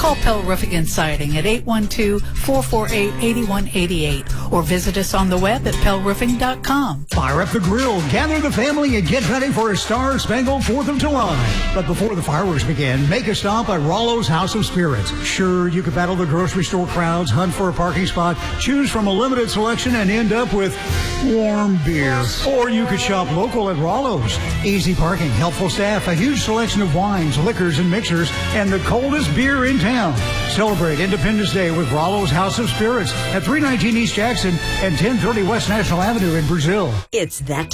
Call Pell Roofing and Siding at 812-448-8188 or visit us on the web at pellroofing.com. Fire up the grill, gather the family, and get ready for a star-spangled 4th of July. But before the fireworks begin, make a stop at Rollo's House of Spirits. Sure, you could battle the grocery store crowds, hunt for a parking spot, choose from a limited selection, and end up with warm beer. Or you could shop local at Rollo's. Easy parking, helpful staff, a huge selection of wines, liquors, and mixers, and the coldest beer in town. Celebrate Independence Day with Rollo's House of Spirits at 319 East Jackson and 1030 West National Avenue in Brazil. It's that